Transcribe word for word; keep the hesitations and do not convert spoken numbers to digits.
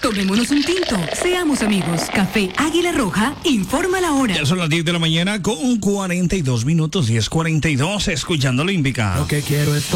Tomémonos un tinto. Seamos amigos. Café Águila Roja informa la hora. Ya son las diez de la mañana con cuarenta y dos minutos, diez cuarenta y dos, escuchando Olímpica. Lo que quiero es